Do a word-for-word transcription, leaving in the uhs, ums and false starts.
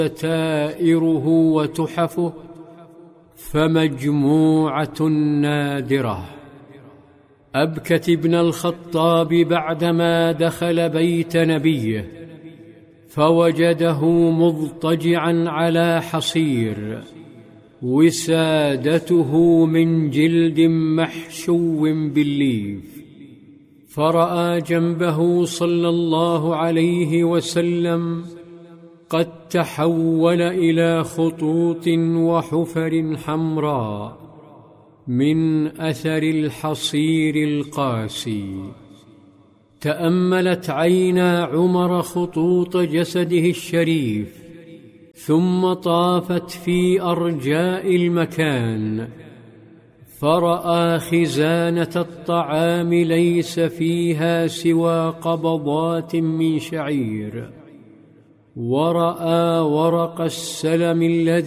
ستائره وتحفه فمجموعة نادرة. أبكت ابن الخطاب بعدما دخل بيت نبيه فوجده مضطجعا على حصير وسادته من جلد محشو بالليف، فرأى جنبه صلى الله عليه وسلم قد تحول إلى خطوط وحفر حمراء من أثر الحصير القاسي. تأملت عينا عمر خطوط جسده الشريف، ثم طافت في أرجاء المكان فرأى خزانة الطعام ليس فيها سوى قبضات من شعير، ورأى ورق السلم الذي